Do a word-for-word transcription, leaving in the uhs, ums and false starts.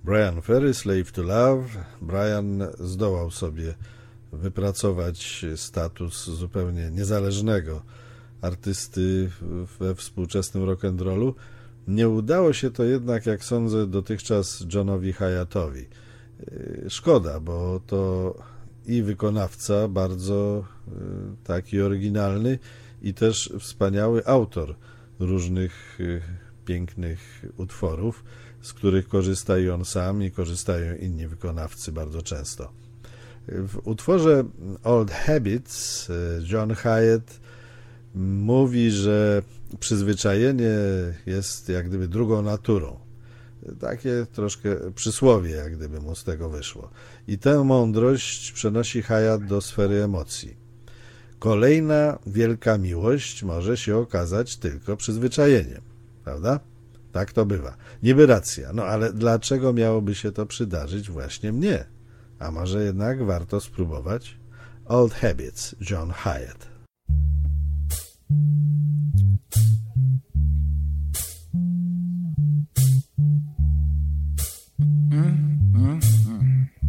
Brian Ferry, Slave to Love. Brian zdołał sobie wypracować status zupełnie niezależnego artysty we współczesnym rock'n'rollu. Nie udało się to jednak, jak sądzę, dotychczas Johnowi Hiattowi. Szkoda, bo to i wykonawca bardzo taki oryginalny i też wspaniały autor różnych pięknych utworów, z których korzysta i on sam, i korzystają inni wykonawcy bardzo często. W utworze Old Habits John Hiatt mówi, że przyzwyczajenie jest jak gdyby drugą naturą. Takie troszkę przysłowie, jak gdyby mu z tego wyszło. I tę mądrość przenosi Hiatt do sfery emocji. Kolejna wielka miłość może się okazać tylko przyzwyczajeniem, prawda? Tak to bywa. Niby racja, no ale dlaczego miałoby się to przydarzyć właśnie mnie? A może jednak warto spróbować? Old Habits, John Hiatt.